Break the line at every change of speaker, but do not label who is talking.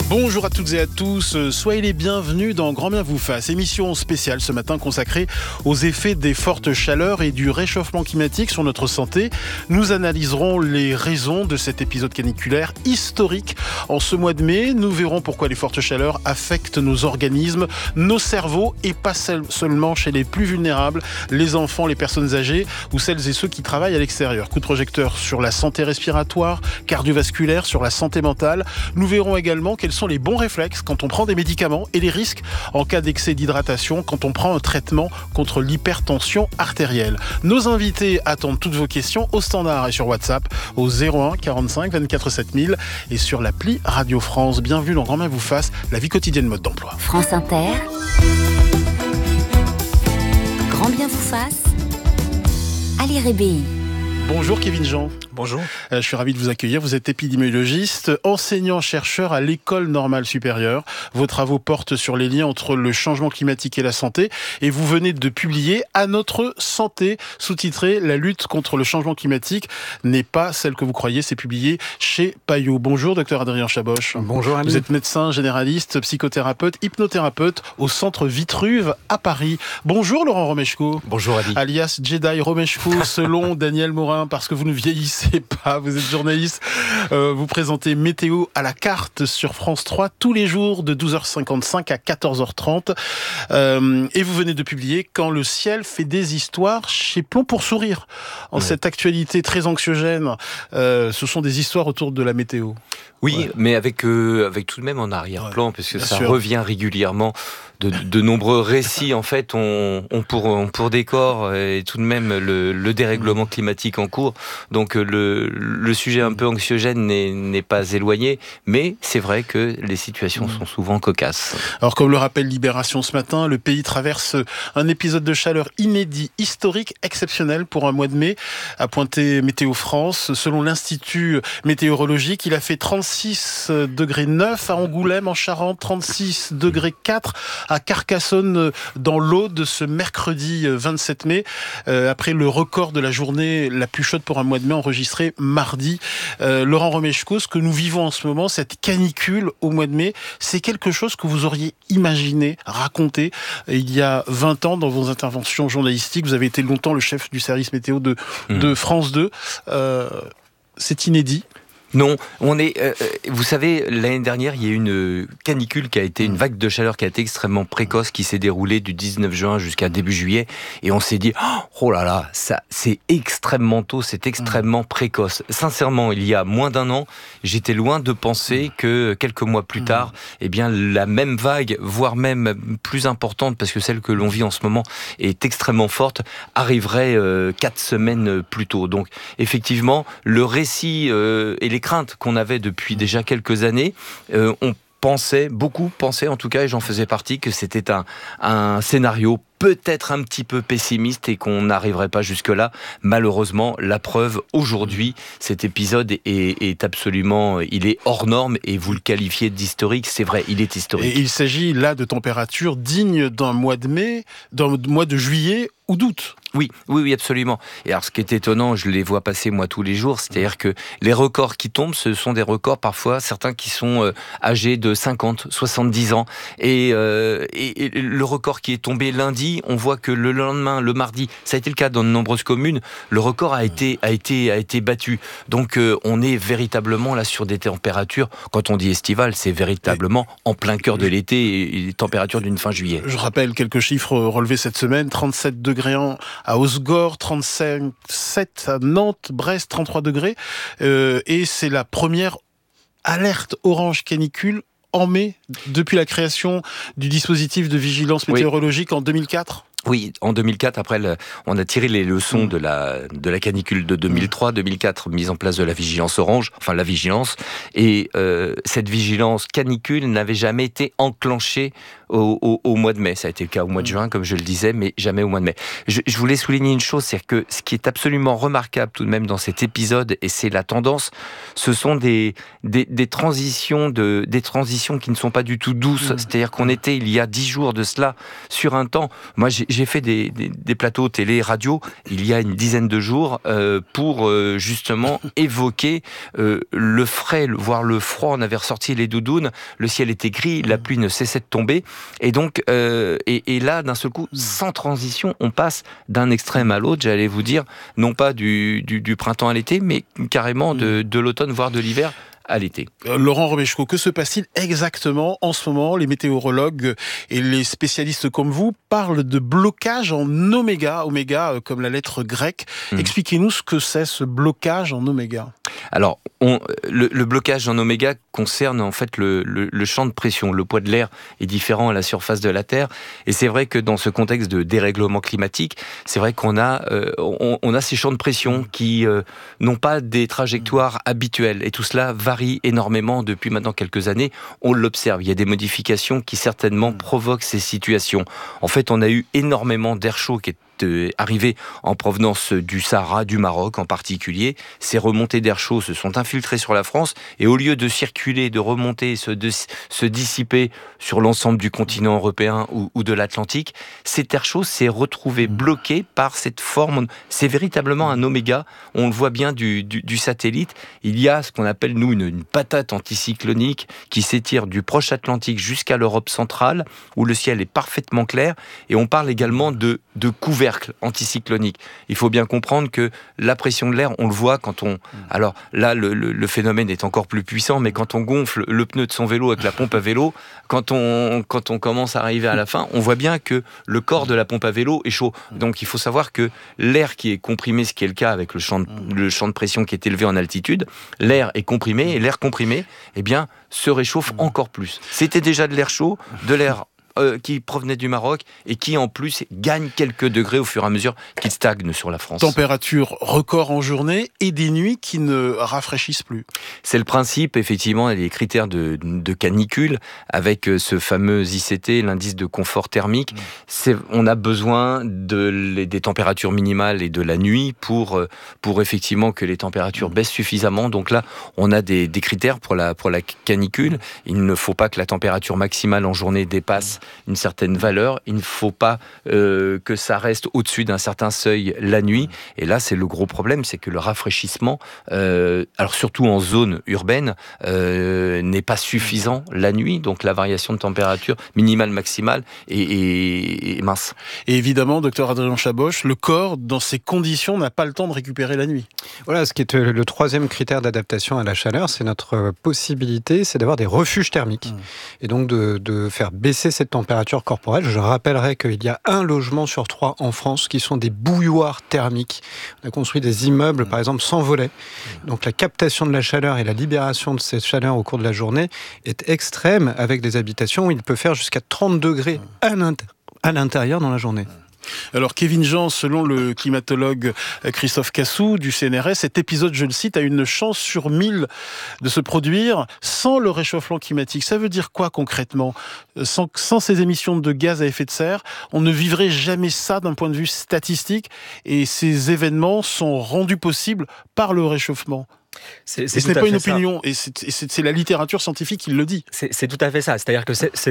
Bonjour à toutes et à tous, soyez les bienvenus dans Grand Bien vous fasse, émission spéciale ce matin consacrée aux effets des fortes chaleurs et du réchauffement climatique sur notre santé. Nous analyserons les raisons de cet épisode caniculaire historique en ce mois de mai. Nous verrons pourquoi les fortes chaleurs affectent nos organismes, nos cerveaux et pas seulement chez les plus vulnérables, les enfants, les personnes âgées ou celles et ceux qui travaillent à l'extérieur. Coup de projecteur sur la santé respiratoire, cardiovasculaire, sur la santé mentale. Nous verrons également quels sont les bons réflexes quand on prend des médicaments et les risques en cas d'excès d'hydratation quand on prend un traitement contre l'hypertension artérielle. Nos invités attendent toutes vos questions au standard et sur WhatsApp au 01 45 24 7000 et sur l'appli Radio France. Bienvenue dans Grand Bien vous fasse, la vie quotidienne mode d'emploi.
France Inter, Grand Bien vous fasse, Ali Rébéi.
Bonjour Kevin Jean.
Bonjour.
Je suis ravi de vous accueillir. Vous êtes épidémiologiste, enseignant-chercheur à l'École normale supérieure. Vos travaux portent sur les liens entre le changement climatique et la santé. Et vous venez de publier À notre santé, sous-titré La lutte contre le changement climatique n'est pas celle que vous croyez. C'est publié chez Payot. Bonjour, docteur Adrien Chaboch.
Bonjour, Ali.
Vous êtes médecin généraliste, psychothérapeute, hypnothérapeute au centre Vitruve à Paris. Bonjour, Laurent Romeshko.
Bonjour, Ali.
Alias Jedi Romeshko, selon Daniel Morin, parce que vous ne vieillissez pas, vous êtes journaliste, vous présentez Météo à la carte sur France 3 tous les jours de 12h55 à 14h30 et vous venez de publier Quand le ciel fait des histoires chez Plomb pour sourire. En cette actualité très anxiogène, ce sont des histoires autour de la météo.
Oui, mais avec tout de même en arrière-plan, parce que ça revient régulièrement. De nombreux récits, en fait, ont pour décor et tout de même le dérèglement climatique en cours. Donc le sujet un peu anxiogène n'est pas éloigné, mais c'est vrai que les situations sont souvent cocasses.
Alors comme le rappelle Libération ce matin, le pays traverse un épisode de chaleur inédit, historique, exceptionnel pour un mois de mai, a pointé Météo France. Selon l'Institut météorologique, il a fait 36,9 degrés à Angoulême en Charente, 36,4 degrés à Carcassonne dans l'Aude ce mercredi 27 mai, après le record de la journée la plus chaude pour un mois de mai enregistré mardi. Laurent Romeshko, ce que nous vivons en ce moment, cette canicule au mois de mai, c'est quelque chose que vous auriez imaginé, raconté il y a 20 ans dans vos interventions journalistiques. Vous avez été longtemps le chef du service météo de France 2. C'est inédit.
Non, vous savez, l'année dernière, il y a eu une canicule qui a été une vague de chaleur qui a été extrêmement précoce, qui s'est déroulée du 19 juin jusqu'à début juillet, et on s'est dit, oh là là, ça, c'est extrêmement tôt, c'est extrêmement précoce. Sincèrement, il y a moins d'un an, j'étais loin de penser que quelques mois plus tard, eh bien, la même vague, voire même plus importante, parce que celle que l'on vit en ce moment est extrêmement forte, arriverait 4 semaines plus tôt. Donc, effectivement, le récit et les craintes qu'on avait depuis déjà quelques années, beaucoup pensaient en tout cas, et j'en faisais partie, que c'était un scénario peut-être un petit peu pessimiste et qu'on n'arriverait pas jusque-là. Malheureusement, la preuve, aujourd'hui, cet épisode est absolument... Il est hors norme et vous le qualifiez d'historique, c'est vrai, il est historique.
Et il s'agit là de températures dignes d'un mois de mai, d'un mois de juillet ou d'août.
Oui, absolument. Et alors, ce qui est étonnant, je les vois passer moi tous les jours, c'est-à-dire que les records qui tombent, ce sont des records parfois, certains qui sont âgés de 50, 70 ans. Et le record qui est tombé lundi, on voit que le lendemain, le mardi, ça a été le cas dans de nombreuses communes, le record a été battu. Donc, on est véritablement là sur des températures, quand on dit estivales, c'est véritablement en plein cœur de l'été et les températures d'une fin juillet.
Je rappelle quelques chiffres relevés cette semaine, 37 degrés à Osgore, 37 à Nantes, Brest, 33 degrés. Et c'est la première alerte orange canicule en mai, depuis la création du dispositif de vigilance météorologique en 2004.
Oui, en 2004, après, on a tiré les leçons de la canicule de 2003, 2004, mise en place de la vigilance orange, enfin la vigilance, et cette vigilance canicule n'avait jamais été enclenchée au mois de mai. Ça a été le cas au mois de juin, comme je le disais, mais jamais au mois de mai. Je voulais souligner une chose, c'est que ce qui est absolument remarquable tout de même dans cet épisode, et c'est la tendance, ce sont des transitions qui ne sont pas du tout douces. C'est-à-dire qu'on était, il y a 10 jours de cela, sur un temps. Moi, j'ai fait des plateaux télé, radio, il y a une dizaine de jours, pour justement évoquer le frais, voire le froid. On avait ressorti les doudounes, le ciel était gris, la pluie ne cessait de tomber, et donc et là d'un seul coup, sans transition, on passe d'un extrême à l'autre, j'allais vous dire, non pas du printemps à l'été, mais carrément de l'automne, voire de l'hiver à l'été.
Laurent Romeshko, que se passe-t-il exactement en ce moment? Les météorologues et les spécialistes comme vous parlent de blocage en oméga comme la lettre grecque. Expliquez-nous ce que c'est, ce blocage en oméga.
Alors, le blocage en oméga concerne en fait le champ de pression. Le poids de l'air est différent à la surface de la Terre, et c'est vrai que dans ce contexte de dérèglement climatique, c'est vrai qu'on a ces champs de pression qui n'ont pas des trajectoires habituelles, et tout cela varie énormément depuis maintenant quelques années. On l'observe, il y a des modifications qui certainement provoquent ces situations. En fait, on a eu énormément d'air chaud qui est arrivé en provenance du Sahara, du Maroc en particulier. Ces remontées d'air chaud se sont infiltrées sur la France, et au lieu de circuler, de remonter, se dissiper sur l'ensemble du continent européen ou de l'Atlantique, cet air chaud s'est retrouvé bloqué par cette forme. C'est véritablement un oméga. On le voit bien du satellite. Il y a ce qu'on appelle, nous, une patate anticyclonique qui s'étire du proche Atlantique jusqu'à l'Europe centrale, où le ciel est parfaitement clair, et on parle également de couvercle anticyclonique. Il faut bien comprendre que la pression de l'air, on le voit quand on... Alors là, le phénomène est encore plus puissant, mais quand on gonfle le pneu de son vélo avec la pompe à vélo, quand on commence à arriver à la fin, on voit bien que le corps de la pompe à vélo est chaud. Donc il faut savoir que l'air qui est comprimé, ce qui est le cas avec le champ de pression qui est élevé en altitude, l'air est comprimé, et l'air comprimé, eh bien, se réchauffe encore plus. C'était déjà de l'air chaud, de l'air qui provenait du Maroc, et qui en plus gagne quelques degrés au fur et à mesure qu'il stagne sur la France.
Température record en journée et des nuits qui ne rafraîchissent plus. C'est
le principe, effectivement, les critères de canicule, avec ce fameux ICT, l'indice de confort thermique. On a besoin des températures minimales et de la nuit pour effectivement que les températures baissent suffisamment. Donc là, on a des critères pour la canicule. Il ne faut pas que la température maximale en journée dépasse une certaine valeur. Il ne faut pas que ça reste au-dessus d'un certain seuil la nuit. Et là, c'est le gros problème, c'est que le rafraîchissement, alors surtout en zone urbaine, n'est pas suffisant la nuit. Donc la variation de température minimale, maximale est mince.
Et évidemment, docteur Adrien Chaboch, le corps, dans ces conditions, n'a pas le temps de récupérer la nuit.
Voilà, ce qui est le troisième critère d'adaptation à la chaleur, c'est notre possibilité, c'est d'avoir des refuges thermiques. Et donc de faire baisser cette température corporelle. Je rappellerai qu'il y a 1 logement sur 3 en France qui sont des bouilloires thermiques. On a construit des immeubles, par exemple, sans volets. Donc la captation de la chaleur et la libération de cette chaleur au cours de la journée est extrême, avec des habitations où il peut faire jusqu'à 30 degrés à l'intérieur dans la journée.
Alors Kevin Jean, selon le climatologue Christophe Cassou du CNRS, cet épisode, je le cite, a une chance sur 1000 de se produire sans le réchauffement climatique. Ça veut dire quoi concrètement ? Sans ces émissions de gaz à effet de serre, on ne vivrait jamais ça d'un point de vue statistique, et ces événements sont rendus possibles par le réchauffement. Et ce n'est pas une opinion, et c'est la littérature scientifique qui le dit.
C'est tout à fait ça. C'est-à-dire que